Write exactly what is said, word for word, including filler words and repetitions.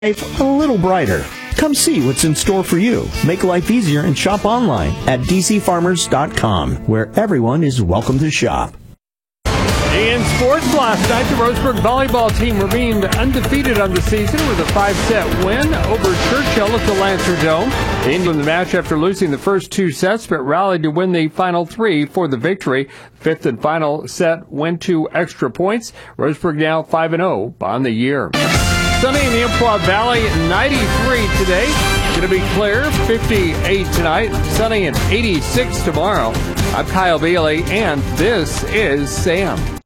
life a little brighter. Come see what's in store for you. Make life easier and shop online at d c farmers dot com, where everyone is welcome to shop. In sports last night, the Roseburg volleyball team remained undefeated on the season with a five-set win over Churchill at the Lancer Dome. They ended the match after losing the first two sets, but rallied to win the final three for the victory. Fifth and final set went to extra points. Roseburg now five and oh on the year. Sunny in the Improv Valley, ninety-three today. Going to be clear, fifty-eight tonight. Sunny and eighty-six tomorrow. I'm Kyle Bailey, and this is Sam.